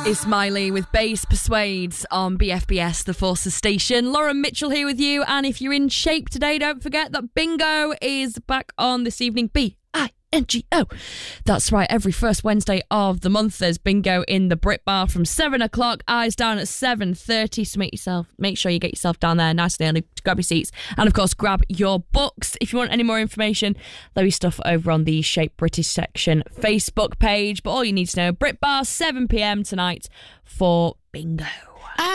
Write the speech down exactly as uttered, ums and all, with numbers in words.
It's Miley with Bass Persuades on B F B S, the Forces station. Lauren Mitchell here with you, and if you're in shape today, don't forget that Bingo is back on this evening. B I N G O. That's right, every first Wednesday of the month there's Bingo in the Brit Bar from seven o'clock, eyes down at seven thirty, so make yourself make sure you get yourself down there nice and early to grab your seats, and of course grab your books. If you want any more information, there'll be stuff over on the Shape British section Facebook page, but all you need to know, Brit Bar, seven p.m. tonight for Bingo.